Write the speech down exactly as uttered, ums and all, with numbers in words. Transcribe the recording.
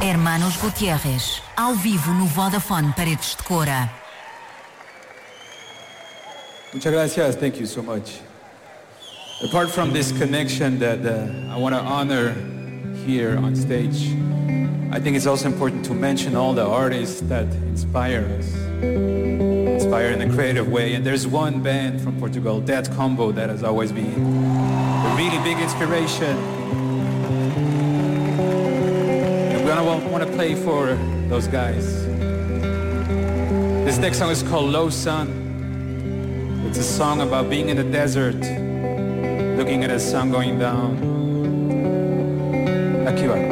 Hermanos Gutierrez, ao vivo no Vodafone Paredes de Cora. Muchas gracias. Thank you so much. Apart from this connection that uh, I want to honor here on stage, I think it's also important to mention all the artists that inspire us, inspire in a creative way. And there's one band from Portugal, Dead Combo, that has always been a really big inspiration. And we're gonna want to play for those guys. This next song is called Low Sun. It's a song about being in the desert, looking at the sun going down. Aqui vai.